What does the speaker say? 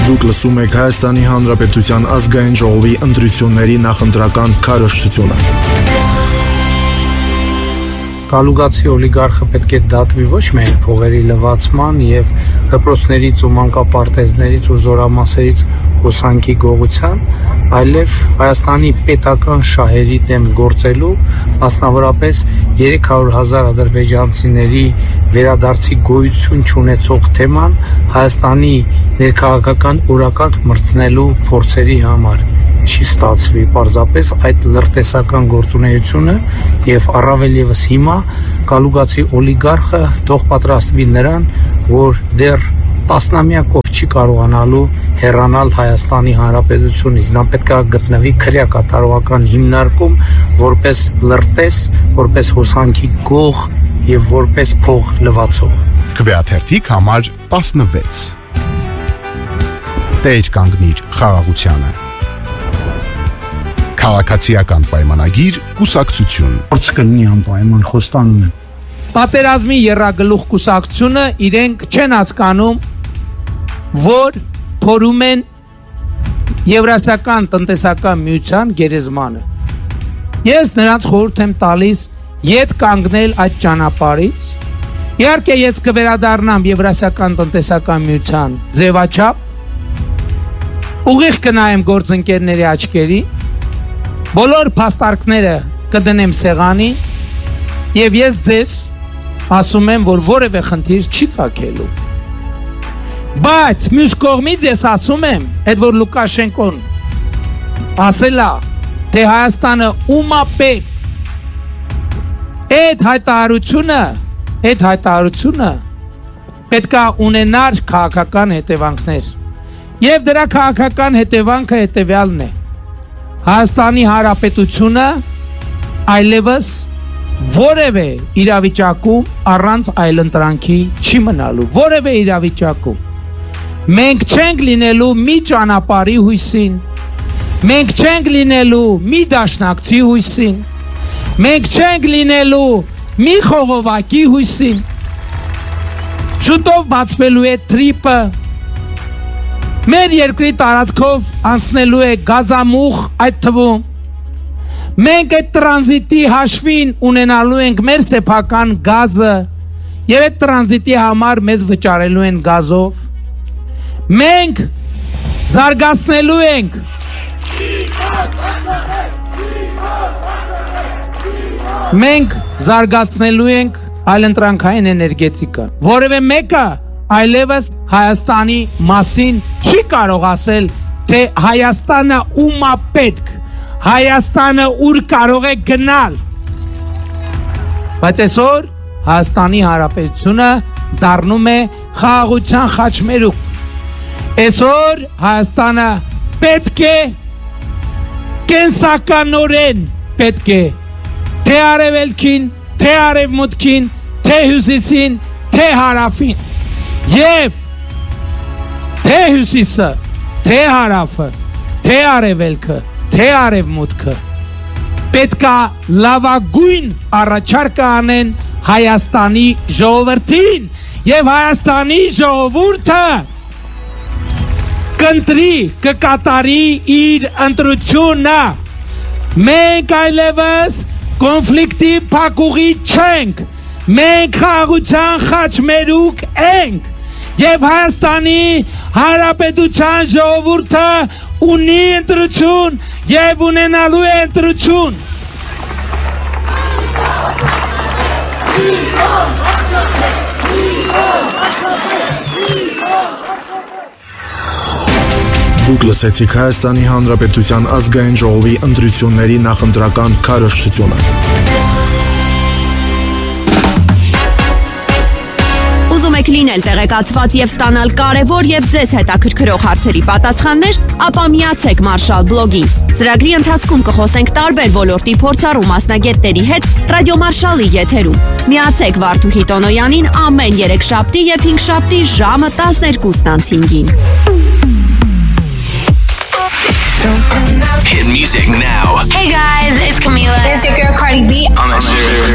Դուք լսում եք Հայաստանի Հանրապետության ազգային ժողովի ընտրությունների նախընտրական քարոզչությունը։ Կալուգացի օլիգարխը պետք է դատվի ոչ միայն փողերի լվացման եւ դպրոցներից ու մանկապարտեզներից ու զորամասերից հոսանքի գողության, այլև Հայաստանի պետական շահերի դեմ գործելու, մասնավորապես 300,000 ադրբեջանցիների վերադարձի գոյություն չունեցող թեման Հայաստանի ներքաղաքական օրակարգ մրցնելու փորձերի համար չի ստացվի, պարզապես այդ լրտեսական գործունեությունը եւ առավել եւս հիմա կալուգացի օլիգարխը թող պատրաստվի նրան, որ դեռ տասնամյակով չի կարողանալու հեռանալ Հայաստանի Հանրապետությունից, նա պետք է գտնվի քրեակատարողական հիմնարկում որպես լրտես, որպես հոսանքի գող եւ որպես փող լվացող։ Քվեաթերթիկ համար 16 Տեր կանգնիր խաղաղությանը Քաղաքացիական պայմանագիր կուսակցություն Փորձ կլինի անպայման խոստանում եմ Պատերազմի եռագլուխ կուսակցությունը իրենք չեն հասկանում որ փորում են Եվրասիական տնտեսական միության գերեզմանը Ես նրանց խորհուրդ եմ տալիս ետ կանգնել այդ ճանապարհից Իհարկե ես կվերադառնամ Եվրասիական տնտեսական միության ձևաչափ Ուղիղ կնայեմ գործընկերների աչքերի Բոլոր փաստարկները կդնեմ սեղանի եւ ես ձեզ ասում եմ, որ որևէ խնդիր չի ցակելու։ Բայց մյուս կողմից ես ասում եմ, այդ որ Լուկաշենկոն ասելա, թե Հայաստանը ումա պետք այդ հայտարարությունը պետքա ունենար քաղաքական հետևանքներ։ Եվ դրա քաղաքական հետևանքը հետևյալն է։ Հայաստանի Հանրապետությունը այլևս որևէ իրավիճակում առանց այլընտրանքի չի մնալու, որևէ իրավիճակում։ Մենք չենք լինելու մի ճանապարհի հույսին, մենք չենք լինելու մի դաշնակցի հույսին, մենք չենք լինելու մի խողովակի հույսին։ Շուտով բացվելու է թրիպը Մեր երկրի տարածքով անցնելու է գազամուղ այդ թվում Մենք այդ տրանզիտի հաշվին ունենալու ենք մեր սեփական գազը եւ այդ տրանզիտի համար մեզ վճարելու են գազով Մենք զարգացնելու ենք Մենք զարգացնելու ենք այլընտրանքային էներգետիկա Որևէ մեկը այլևս Հայաստանի մասին չի կարող ասել, թե Հայաստանը ումա պետք, Հայաստանը ուր կարող է գնալ։ Բայց այսօր Հայաստանի Հանրապետությունը դառնում է խաղաղության խաչմերուկ։ Այսօր Հայաստանը պետք է կենսականորեն պետք է թե արևելքին, թե արևմուտքին, թե հյուսիսին, թե հարավին Եվ թե հյուսիսը, թե հարավը, թե արևելքը, թե արևմուտքը պետքա լավագույն առաջարկը անեն Հայաստանի ժողովրդին եւ Հայաստանի ժողովուրդը կընտրի, կկատարի իր ընտրությունը Մենք այլևս կոնֆլիկտի փակուղի չենք Մենք խաղաղության խաչմերուկ ենք Եվ Հայաստանի Հանրապետության ժողովուրդը ունի ընտրություն եւ ունենալու է ընտրություն Դուք լսեցիք Հայաստանի Հանրապետության ազգային ժողովի ընտրությունների նախընտրական քարոզչությունը Ուզում եք լինել տեղեկացված եւ ստանալ կարևոր եւ ձեզ հետաքրքրող հարցերի պատասխաններ, ապա միացեք Marshall blog-ին։ Ծրագրի ընթացքում կխոսենք տարբեր ոլորտի փորձառու մասնագետների հետ Ռադիո Marshall-ի եթերում։ Միացեք Վարդուհի Տոնոյանին ամեն 3 շաբթի եւ 5 շաբթի ժամը 12:05-ին։ Hit music now. Hey guys, it's Camila. It's your girl Cardi B. I'm not sure.